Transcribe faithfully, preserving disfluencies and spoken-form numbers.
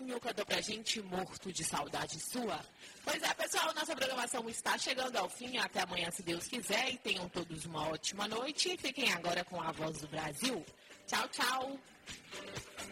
Toninho cantou pra gente Morto de Saudade Sua. Pois é, pessoal, nossa programação está chegando ao fim. Até amanhã, se Deus quiser. E tenham todos uma ótima noite. E fiquem agora com a Voz do Brasil. Tchau, tchau.